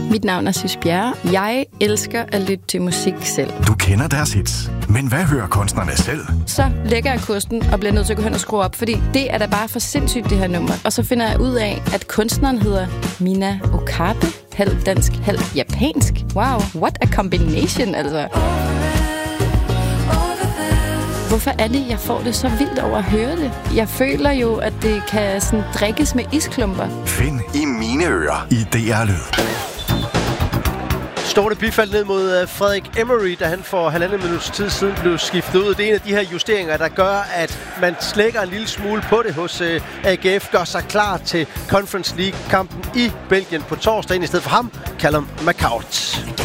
Mit navn er Sys Bjerre. Jeg elsker at lytte til musik selv. Du kender deres hits, men hvad hører kunstnerne selv? Så lægger jeg kursen og bliver nødt til at gå hen og skrue op, fordi det er da bare for sindssygt, det her nummer. Og så finder jeg ud af, at kunstneren hedder Mina Okabe. Halv dansk, halv japansk. Wow, what a combination, altså. Hvorfor er det, jeg får det så vildt over at høre det? Jeg føler jo, at det kan sådan drikkes med isklumper. Find i mine ører i DR Lyd. Stående bifald ned mod Frederik Emery, da han for 1,5 minuts tid siden blev skiftet ud. Det er en af de her justeringer, der gør, at man slækker en lille smule på det hos AGF. Gør sig klar til Conference League-kampen i Belgien på torsdag. I stedet for ham, Callum McCourt.